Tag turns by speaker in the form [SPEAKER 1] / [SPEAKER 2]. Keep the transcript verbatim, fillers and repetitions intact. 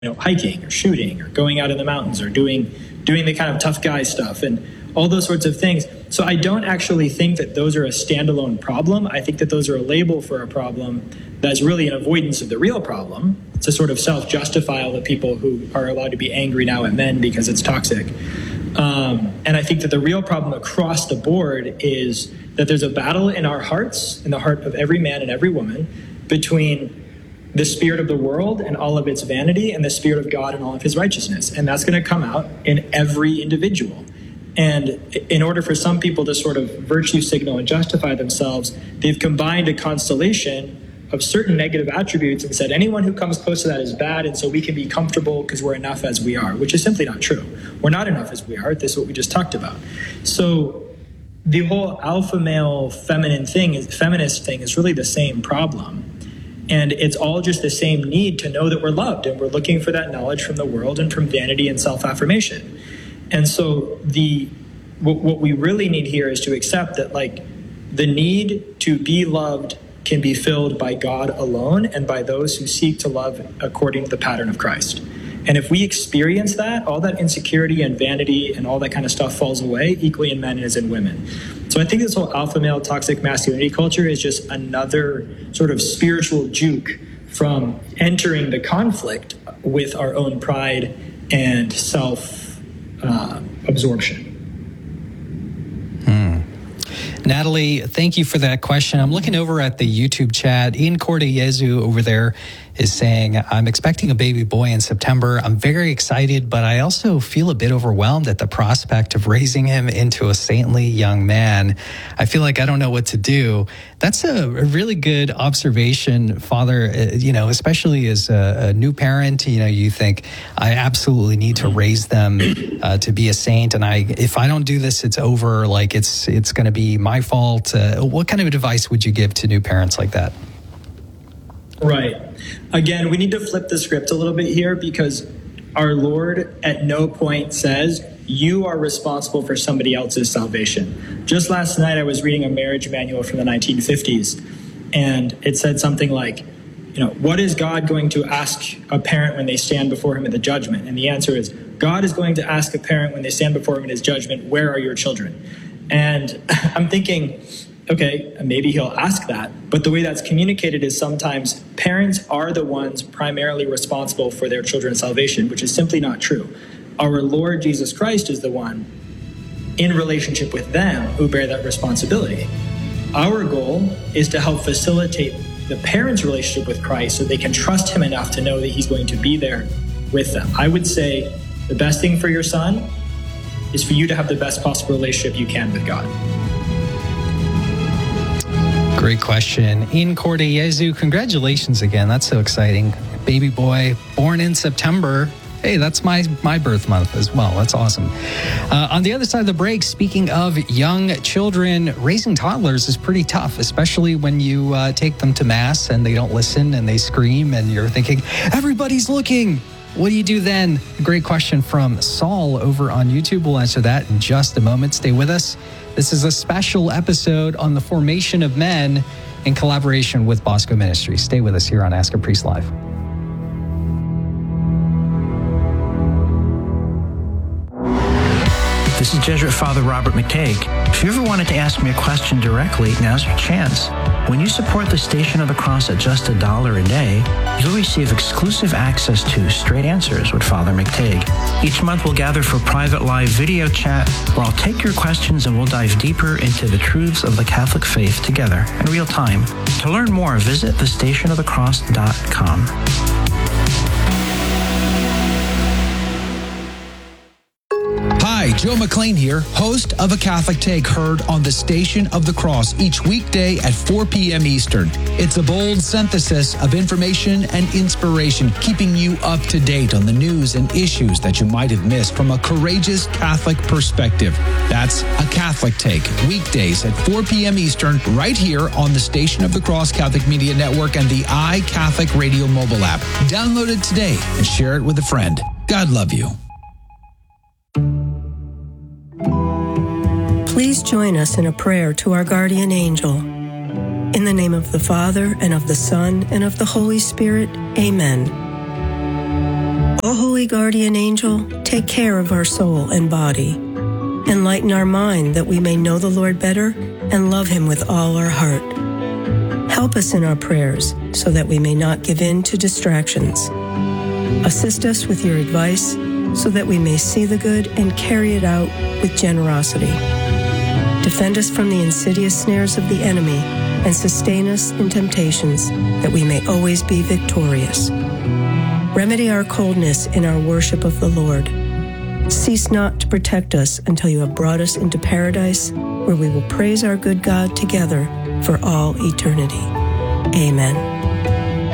[SPEAKER 1] you know, hiking or shooting or going out in the mountains or doing doing the kind of tough guy stuff and all those sorts of things. So I don't actually think that those are a standalone problem. I think that those are a label for a problem that's really an avoidance of the real problem. It's a sort of self-justify all the people who are allowed to be angry now at men because it's toxic. Um, and I think that the real problem across the board is that there's a battle in our hearts, in the heart of every man and every woman, between the spirit of the world and all of its vanity and the spirit of God and all of his righteousness. And that's going to come out in every individual. And in order for some people to sort of virtue signal and justify themselves, they've combined a constellation of certain negative attributes and said anyone who comes close to that is bad, and so we can be comfortable because we're enough as we are, which is simply not true. We're not enough as we are. This is what we just talked about. So the whole alpha male feminine thing, is, feminist thing is really the same problem. And it's all just the same need to know that we're loved, and we're looking for that knowledge from the world and from vanity and self-affirmation. And so the what, what we really need here is to accept that, like, the need to be loved can be filled by God alone and by those who seek to love according to the pattern of Christ. And if we experience that, all that insecurity and vanity and all that kind of stuff falls away equally in men as in women. So I think this whole alpha male toxic masculinity culture is just another sort of spiritual juke from entering the conflict with our own pride and self-absorption. Uh,
[SPEAKER 2] Natalie, thank you for that question. I'm looking over at the YouTube chat. Ian Cordeyezu over there is saying, I'm expecting a baby boy in September. I'm very excited, but I also feel a bit overwhelmed at the prospect of raising him into a saintly young man. I feel like I don't know what to do. That's a really good observation, Father, uh, you know, especially as a, a new parent. You know, you think, I absolutely need to raise them uh, to be a saint. And I, if I don't do this, it's over. Like it's, it's going to be my fault. Uh, what kind of advice would you give to new parents like that?
[SPEAKER 1] Right. Again, we need to flip the script a little bit here, because our Lord at no point says you are responsible for somebody else's salvation. Just last night, I was reading a marriage manual from the nineteen fifties, and it said something like, you know, what is God going to ask a parent when they stand before him in the judgment? And the answer is, God is going to ask a parent when they stand before him in his judgment, where are your children? And I'm thinking, okay, maybe he'll ask that. But the way that's communicated is sometimes parents are the ones primarily responsible for their children's salvation, which is simply not true. Our Lord Jesus Christ is the one in relationship with them who bear that responsibility. Our goal is to help facilitate the parents' relationship with Christ so they can trust him enough to know that he's going to be there with them. I would say the best thing for your son is for you to have the best possible relationship you can with God.
[SPEAKER 2] Great question. Ian Cordeyezu, congratulations again. That's so exciting. Baby boy, born in September. Hey, that's my, my birth month as well. That's awesome. Uh, on the other side of the break, speaking of young children, raising toddlers is pretty tough, especially when you uh, take them to mass and they don't listen and they scream and you're thinking, everybody's looking. What do you do then? A great question from Saul over on YouTube. We'll answer that in just a moment. Stay with us. This is a special episode on the formation of men in collaboration with Bosco Ministries. Stay with us here on Ask a Priest Live.
[SPEAKER 3] This is Jesuit Father Robert McTague. If you ever wanted to ask me a question directly, now's your chance. When you support the Station of the Cross at just a dollar a day, you'll receive exclusive access to Straight Answers with Father McTague. Each month we'll gather for private live video chat where I'll take your questions and we'll dive deeper into the truths of the Catholic faith together in real time. To learn more, visit the station of the cross dot com.
[SPEAKER 4] Hi, Joe McLean here, host of A Catholic Take, heard on the Station of the Cross each weekday at four p.m. Eastern. It's a bold synthesis of information and inspiration, keeping you up to date on the news and issues that you might have missed from a courageous Catholic perspective. That's A Catholic Take, weekdays at four p.m. Eastern, right here on the Station of the Cross Catholic Media Network and the iCatholic Radio mobile app. Download it today and share it with a friend. God love you.
[SPEAKER 5] Please join us in a prayer to our guardian angel. In the name of the Father, and of the Son, and of the Holy Spirit, amen. O holy guardian angel, take care of our soul and body. Enlighten our mind that we may know the Lord better and love him with all our heart. Help us in our prayers so that we may not give in to distractions. Assist us with your advice so that we may see the good and carry it out with generosity. Defend us from the insidious snares of the enemy and sustain us in temptations that we may always be victorious. Remedy our coldness in our worship of the Lord. Cease not to protect us until you have brought us into paradise, where we will praise our good God together for all eternity. Amen.